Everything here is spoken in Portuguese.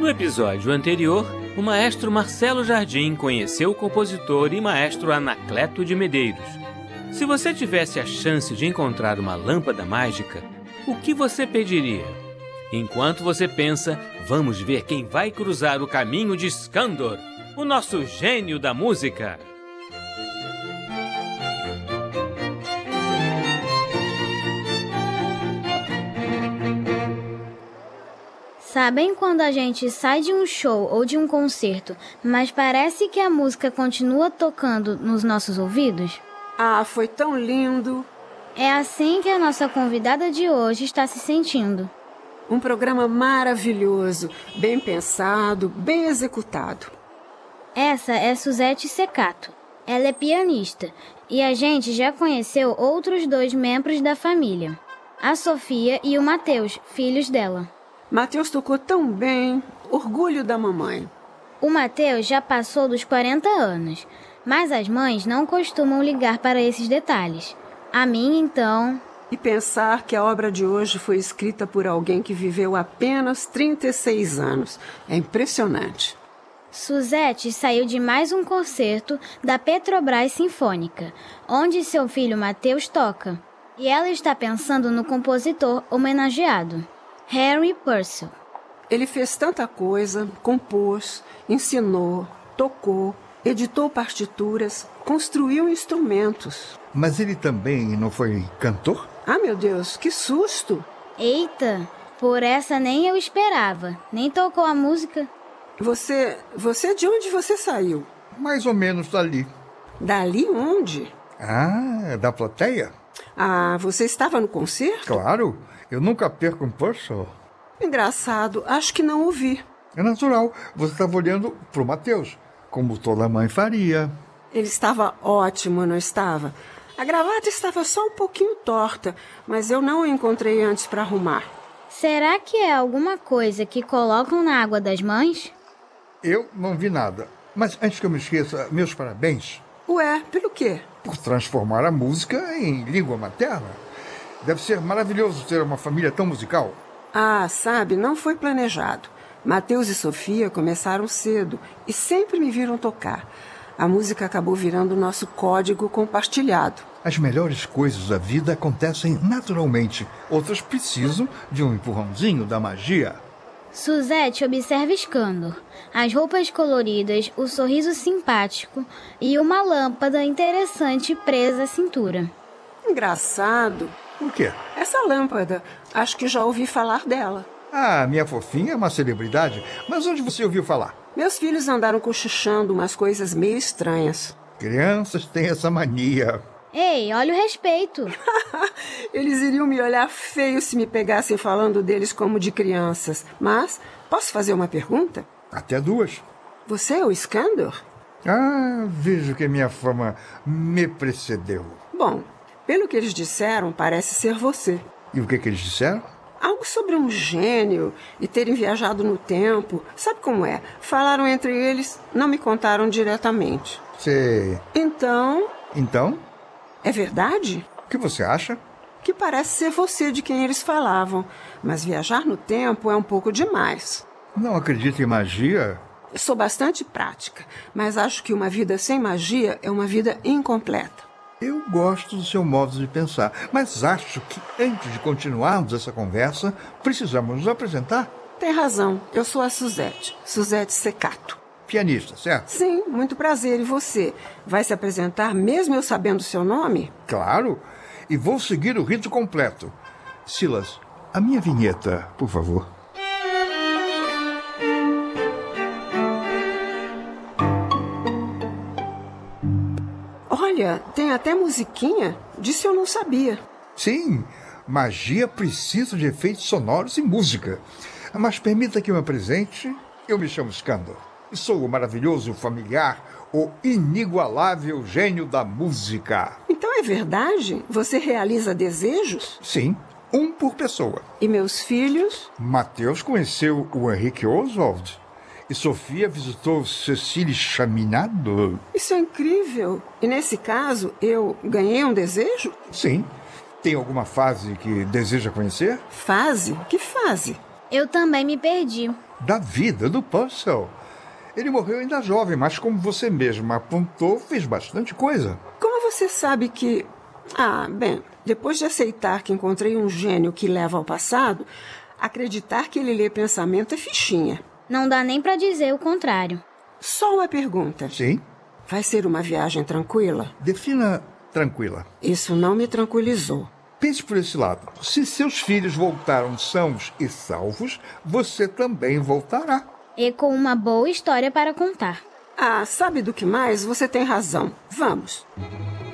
No episódio anterior, o maestro Marcelo Jardim conheceu o compositor e maestro Anacleto de Medeiros. Se você tivesse a chance de encontrar uma lâmpada mágica, o que você pediria? Enquanto você pensa, vamos ver quem vai cruzar o caminho de Skandor, o nosso gênio da música. Sabem quando a gente sai de um show ou de um concerto, mas parece que a música continua tocando nos nossos ouvidos? Ah, foi tão lindo! É assim que a nossa convidada de hoje está se sentindo. Um programa maravilhoso, bem pensado, bem executado. Essa é Suzete Secato. Ela é pianista e a gente já conheceu outros 2 membros da família, a Sofia e o Matheus, filhos dela. Matheus tocou tão bem, orgulho da mamãe. O Matheus já passou dos 40 anos, mas as mães não costumam ligar para esses detalhes. A mim, então... E pensar que a obra de hoje foi escrita por alguém que viveu apenas 36 anos. É impressionante. Suzete saiu de mais um concerto da Petrobras Sinfônica, onde seu filho Matheus toca. E ela está pensando no compositor homenageado, Harry Purcell. Ele fez tanta coisa, compôs, ensinou, tocou, editou partituras, construiu instrumentos. Mas ele também não foi cantor? Ah, meu Deus, que susto! Eita, por essa nem eu esperava. Nem tocou a música. Você de onde você saiu? Mais ou menos dali. Dali onde? Ah, da plateia? Ah, você estava no concerto? Claro, eu nunca perco um Purcell. Engraçado, acho que não ouvi. É natural, você estava olhando pro Matheus, como toda mãe faria. Ele estava ótimo, não estava? A gravata estava só um pouquinho torta, mas eu não a encontrei antes para arrumar. Será que é alguma coisa que colocam na água das mães? Eu não vi nada. Mas antes que eu me esqueça, meus parabéns. Ué, pelo quê? Por transformar a música em língua materna. Deve ser maravilhoso ter uma família tão musical. Ah, sabe, não foi planejado. Matheus e Sofia começaram cedo e sempre me viram tocar. A música acabou virando o nosso código compartilhado. As melhores coisas da vida acontecem naturalmente. Outras precisam de um empurrãozinho da magia. Suzete observa Skandor. As roupas coloridas, o sorriso simpático e uma lâmpada interessante presa à cintura. Engraçado. O quê? Essa lâmpada. Acho que já ouvi falar dela. Ah, minha fofinha é uma celebridade. Mas onde você ouviu falar? Meus filhos andaram cochichando umas coisas meio estranhas. Crianças têm essa mania. Ei, olha o respeito. Eles iriam me olhar feio se me pegassem falando deles como de crianças. Mas, posso fazer uma pergunta? Até 2. Você é o Skandor? Ah, vejo que minha fama me precedeu. Bom, pelo que eles disseram, parece ser você. E o que eles disseram? Algo sobre um gênio e terem viajado no tempo. Sabe como é? Falaram entre eles, não me contaram diretamente. Sei. Então? Então? É verdade? O que você acha? Que parece ser você de quem eles falavam. Mas viajar no tempo é um pouco demais. Não acredita em magia? Sou bastante prática, mas acho que uma vida sem magia é uma vida incompleta. Eu gosto do seu modo de pensar, mas acho que antes de continuarmos essa conversa, precisamos nos apresentar. Tem razão, eu sou a Suzete Secato. Pianista, certo? Sim, muito prazer. E você? Vai se apresentar mesmo eu sabendo o seu nome? Claro, e vou seguir o rito completo. Silas, a minha vinheta, por favor. Olha, tem até musiquinha. Disso eu não sabia. Sim, magia precisa de efeitos sonoros e música. Mas permita que eu me apresente. Eu me chamo Skandor. E sou o maravilhoso familiar, o inigualável gênio da música. Então é verdade? Você realiza desejos? Sim, um por pessoa. E meus filhos? Matheus conheceu o Henrique Oswald. E Sofia visitou Cecília Chaminado. Isso é incrível. E nesse caso, eu ganhei um desejo? Sim. Tem alguma fase que deseja conhecer? Fase? Que fase? Eu também me perdi. da vida do Purcell. Ele morreu ainda jovem, mas como você mesma apontou, fez bastante coisa. Como você sabe que... bem, depois de aceitar que encontrei um gênio que leva ao passado, acreditar que ele lê pensamento é fichinha. Não dá nem para dizer o contrário. Só uma pergunta. Sim? Vai ser uma viagem tranquila? Defina tranquila. Isso não me tranquilizou. Pense por esse lado. Se seus filhos voltaram sãos e salvos, você também voltará. E com uma boa história para contar. Sabe do que mais? Você tem razão. Vamos.